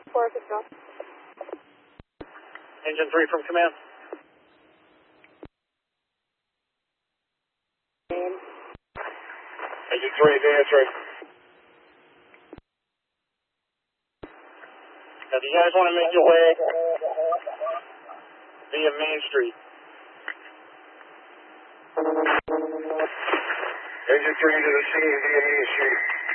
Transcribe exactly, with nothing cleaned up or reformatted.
four control. Engine three from command. Engine three, advance right. If you guys want to make your way via Main Street. Engine three to the scene via Main Street.